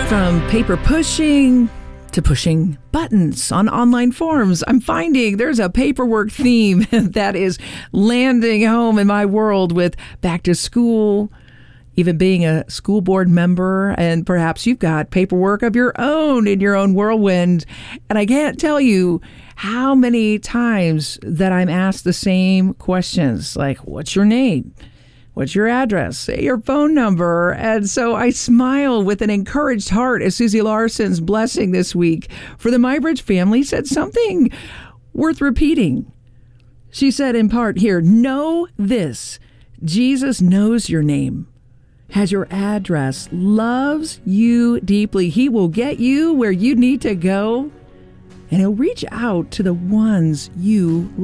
From paper pushing to pushing buttons on online forums, I'm finding there's a paperwork theme that is landing home in my world with back to school, even being a school board member, and perhaps you've got paperwork of your own in your own whirlwind. And I can't tell you how many times that I'm asked the same questions, like, what's your name? What's your address? Say your phone number. And so I smile with an encouraged heart as Susie Larson's blessing this week for the Mybridge family said something worth repeating. She said in part here, know this, Jesus knows your name, has your address, loves you deeply. He will get you where you need to go, and he'll reach out to the ones you love.